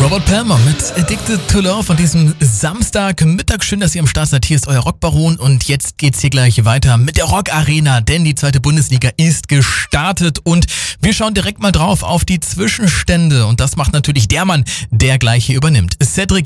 Robert Palmer mit Addicted to Love an diesem Samstagmittag. Schön, dass ihr am Start seid. Hier ist euer Rockbaron und jetzt geht's hier gleich weiter mit der Rock Arena, denn die zweite Bundesliga ist gestartet und wir schauen direkt mal drauf auf die Zwischenstände und das macht natürlich der Mann, der gleich hier übernimmt. Cedric